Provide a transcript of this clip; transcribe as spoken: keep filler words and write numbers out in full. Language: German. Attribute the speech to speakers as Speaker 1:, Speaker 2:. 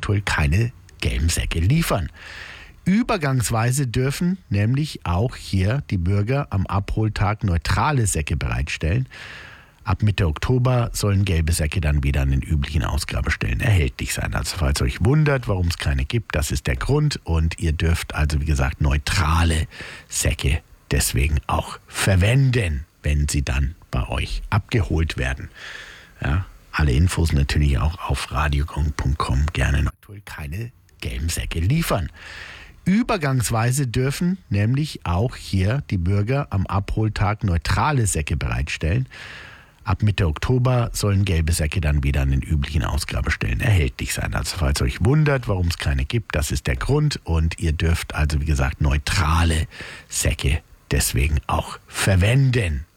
Speaker 1: aktuell keine gelben Säcke liefern. Übergangsweise dürfen nämlich auch hier die Bürger am Abholtag neutrale Säcke bereitstellen. Ab Mitte Oktober sollen gelbe Säcke dann wieder an den üblichen Ausgabestellen erhältlich sein. Also falls ihr euch wundert, warum es keine gibt, das ist der Grund. Und ihr dürft also, wie gesagt, neutrale Säcke deswegen auch verwenden, wenn sie dann bei euch abgeholt werden. Ja, alle Infos natürlich auch auf radiogong punkt com. Gerne noch aktuell keine gelben Säcke liefern. Übergangsweise dürfen nämlich auch hier die Bürger am Abholtag neutrale Säcke bereitstellen. Ab Mitte Oktober sollen gelbe Säcke dann wieder an den üblichen Ausgabestellen erhältlich sein. Also falls ihr euch wundert, warum es keine gibt, das ist der Grund. Und ihr dürft also, wie gesagt, neutrale Säcke deswegen auch verwenden,